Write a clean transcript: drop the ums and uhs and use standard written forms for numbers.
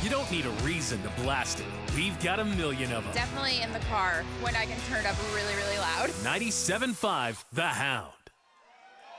You don't need a reason to blast it. We've got a million of them. Definitely in the car when I can turn it up really, really loud. 97.5 The Hound.